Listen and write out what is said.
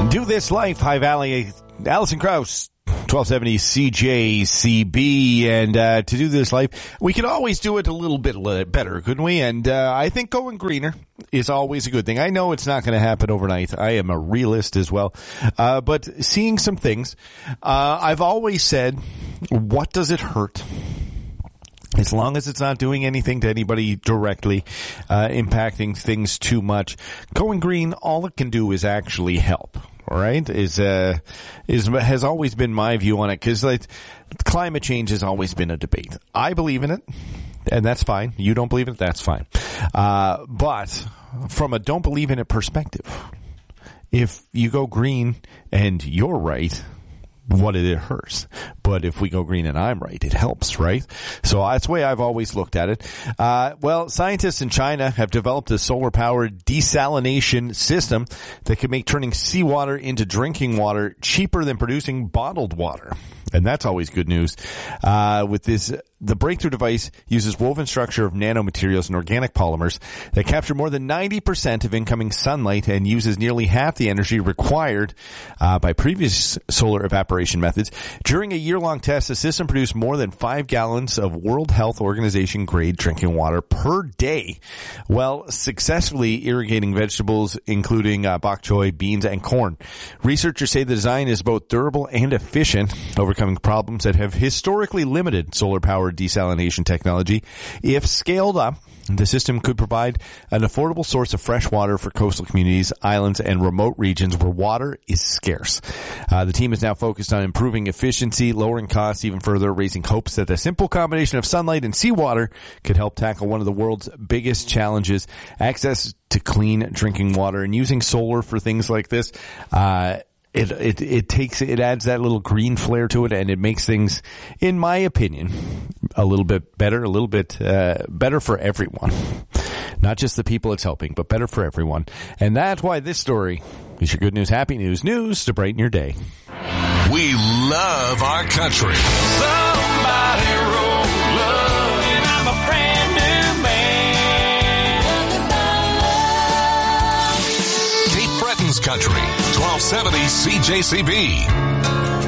Do This Life, High Valley, Alison Krauss, 1270 CJCB, and to do this life, we could always do it a little bit better, couldn't we? And I think going greener is always a good thing. I know it's not going to happen overnight. I am a realist as well. But seeing some things, I've always said, what does it hurt? As long as it's not doing anything to anybody directly, impacting things too much, going green, all it can do is actually help. All right, has always been my view on it, because like climate change has always been a debate. I believe in it, and that's fine. You don't believe in it, that's fine. But from a don't believe in it perspective, if you go green and you're right, what it hurts. But if we go green and I'm right, it helps, right? So that's the way I've always looked at it. Well, scientists in China have developed a solar-powered desalination system that can make turning seawater into drinking water cheaper than producing bottled water. And that's always good news. With this, the breakthrough device uses woven structure of nanomaterials and organic polymers that capture more than 90% of incoming sunlight and uses nearly half the energy required by previous solar evaporation methods. During a year-long test, the system produced more than 5 gallons of World Health Organization grade drinking water per day, while successfully irrigating vegetables, including bok choy, beans, and corn. Researchers say the design is both durable and efficient, overcoming problems that have historically limited solar-powered desalination technology. If scaled up, the system could provide an affordable source of fresh water for coastal communities, islands, and remote regions where water is scarce. The team is now focused on improving efficiency, lowering costs even further, raising hopes that a simple combination of sunlight and seawater could help tackle one of the world's biggest challenges, access to clean drinking water. And using solar for things like this, it adds that little green flair to it, and it makes things, in my opinion, a little bit better, a little bit better for everyone. Not just the people it's helping, but better for everyone. And that's why this story is your good news, happy news to brighten your day. We love our country. Somebody wrote love, and I'm a brand new man. Cape Breton's Country, 1270 CJCB.